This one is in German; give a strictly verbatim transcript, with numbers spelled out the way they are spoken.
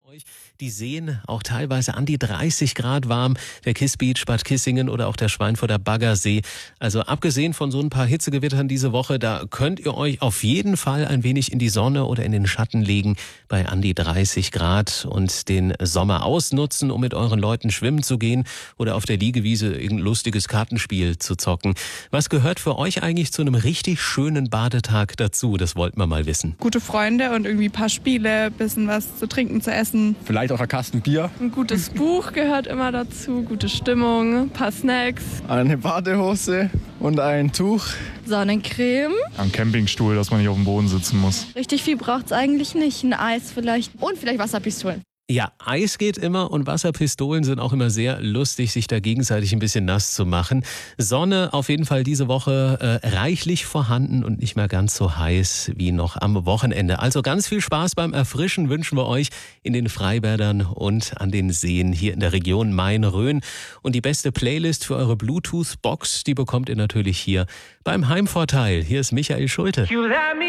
Die Seen auch teilweise an die dreißig Grad warm, der Kiss Beach, Bad Kissingen oder auch der Schweinfurter Baggersee. Also abgesehen von so ein paar Hitzegewittern diese Woche, da könnt ihr euch auf jeden Fall ein wenig in die Sonne oder in den Schatten legen bei an die dreißig Grad und den Sommer ausnutzen, um mit euren Leuten schwimmen zu gehen oder auf der Liegewiese irgendein lustiges Kartenspiel zu zocken. Was gehört für euch eigentlich zu einem richtig schönen Badetag dazu? Das wollten wir mal wissen. Gute Freunde und irgendwie ein paar Spiele, bisschen was zu trinken, zu essen. Vielleicht auch ein Kasten Bier. Ein gutes Buch gehört immer dazu, gute Stimmung, ein paar Snacks. Eine Badehose und ein Tuch. Sonnencreme. Am Campingstuhl, dass man nicht auf dem Boden sitzen muss. Richtig viel braucht es eigentlich nicht. Ein Eis vielleicht und vielleicht Wasserpistolen. Ja, Eis geht immer und Wasserpistolen sind auch immer sehr lustig, sich da gegenseitig ein bisschen nass zu machen. Sonne auf jeden Fall diese Woche äh, reichlich vorhanden und nicht mehr ganz so heiß wie noch am Wochenende. Also ganz viel Spaß beim Erfrischen wünschen wir euch in den Freibädern und an den Seen hier in der Region Main-Rhön. Und die beste Playlist für eure Bluetooth-Box, die bekommt ihr natürlich hier beim Heimvorteil. Hier ist Michael Schulte.